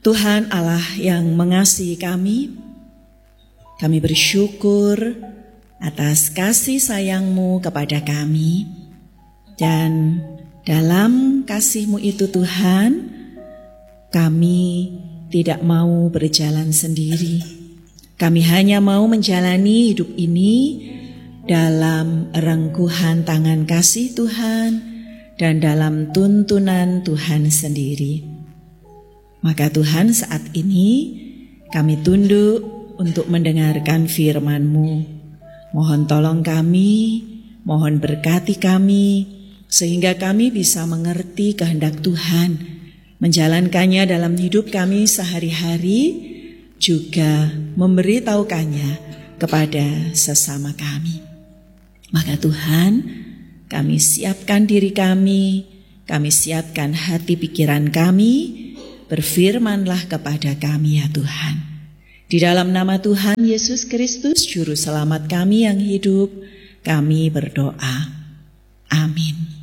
Tuhan Allah yang mengasihi kami bersyukur atas kasih sayang-Mu kepada kami. Dan dalam kasih-Mu itu Tuhan, kami tidak mau berjalan sendiri. Kami hanya mau menjalani hidup ini dalam rengkuhan tangan kasih Tuhan dan dalam tuntunan Tuhan sendiri. Maka Tuhan, saat ini kami tunduk untuk mendengarkan firman-Mu. Mohon tolong kami, mohon berkati kami, sehingga kami bisa mengerti kehendak Tuhan, menjalankannya dalam hidup kami sehari-hari, juga memberitahukannya kepada sesama kami. Maka Tuhan, kami siapkan diri kami siapkan hati pikiran kami, berfirmanlah kepada kami ya Tuhan. Di dalam nama Tuhan Yesus Kristus, Juru Selamat kami yang hidup, kami berdoa. Amin.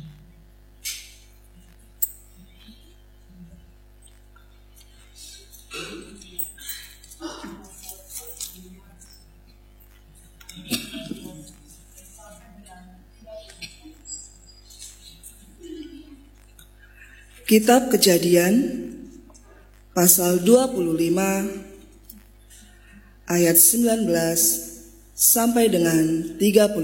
Kitab Kejadian pasal 25 ayat 19 sampai dengan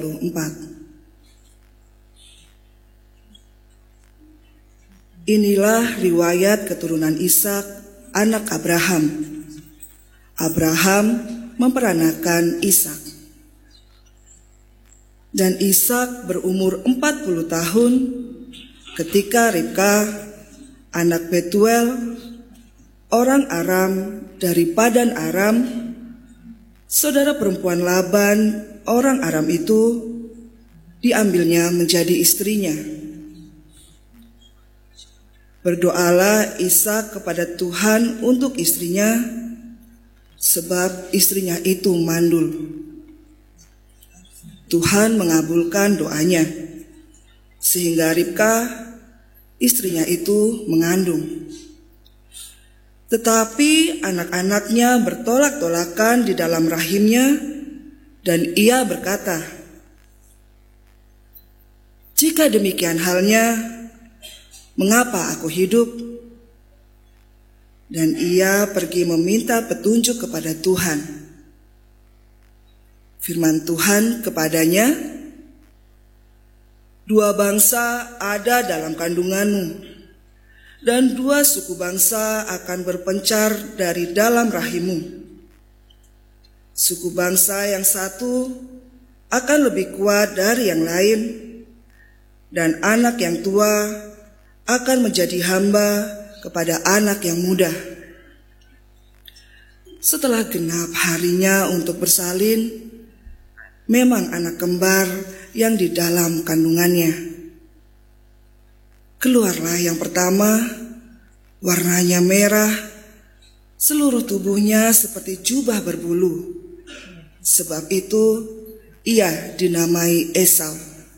34. Inilah riwayat keturunan Ishak, anak Abraham. Abraham memperanakan Ishak. Dan Ishak berumur 40 tahun ketika Ribka, anak Betuel, orang Aram dari Padan Aram, saudara perempuan Laban, orang Aram itu, diambilnya menjadi istrinya. Berdoalah Ishak kepada Tuhan untuk istrinya, sebab istrinya itu mandul. Tuhan mengabulkan doanya, sehingga Ribka, istrinya itu mengandung. Tetapi anak-anaknya bertolak-tolakan di dalam rahimnya, dan ia berkata, "Jika demikian halnya, mengapa aku hidup?" Dan ia pergi meminta petunjuk kepada Tuhan. Firman Tuhan kepadanya, "Dua bangsa ada dalam kandunganmu, dan dua suku bangsa akan berpencar dari dalam rahimmu. Suku bangsa yang satu akan lebih kuat dari yang lain, dan anak yang tua akan menjadi hamba kepada anak yang muda." Setelah genap harinya untuk bersalin, memang anak kembar yang di dalam kandungannya. Keluarlah yang pertama, warnanya merah, seluruh tubuhnya seperti jubah berbulu. Sebab itu ia dinamai Esau.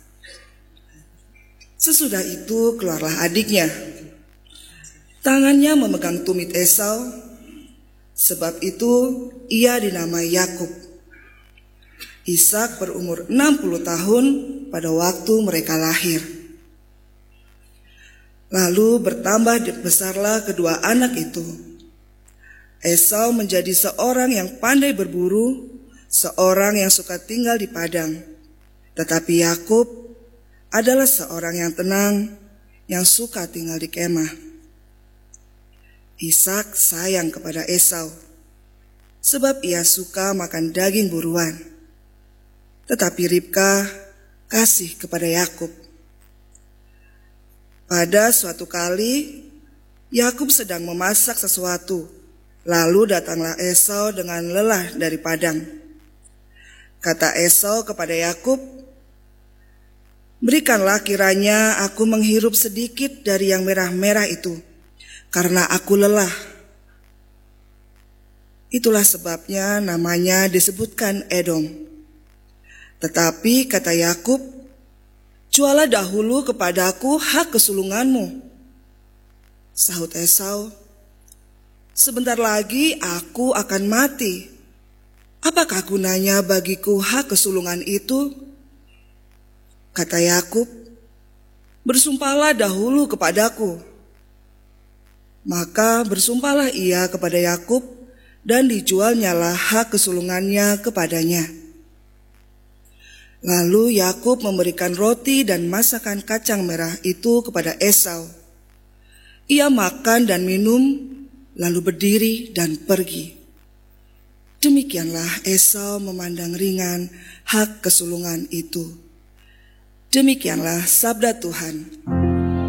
Sesudah itu keluarlah adiknya. Tangannya memegang tumit Esau, sebab itu ia dinamai Yakub. Ishak berumur 60 tahun pada waktu mereka lahir. Lalu bertambah besarlah kedua anak itu. Esau menjadi seorang yang pandai berburu, seorang yang suka tinggal di padang. Tetapi Yakub adalah seorang yang tenang, yang suka tinggal di kemah. Ishak sayang kepada Esau, sebab ia suka makan daging buruan. Tetapi Ribka kasih kepada Yakub. Pada suatu kali, Yakub sedang memasak sesuatu, lalu datanglah Esau dengan lelah dari padang. Kata Esau kepada Yakub, "Berikanlah kiranya aku menghirup sedikit dari yang merah-merah itu, karena aku lelah." Itulah sebabnya namanya disebutkan Edom. Tetapi kata Yakub, "Jualah dahulu kepadaku hak kesulunganmu." Sahut Esau, sebentar lagi aku akan mati. Apakah gunanya bagiku hak kesulungan itu?" Kata Yakub, "Bersumpahlah dahulu kepadaku." Maka bersumpahlah ia kepada Yakub, dan dijualnyalah hak kesulungannya kepadanya. Lalu Yakub memberikan roti dan masakan kacang merah itu kepada Esau. Ia makan dan minum, lalu berdiri dan pergi. Demikianlah Esau memandang ringan hak kesulungan itu. Demikianlah sabda Tuhan.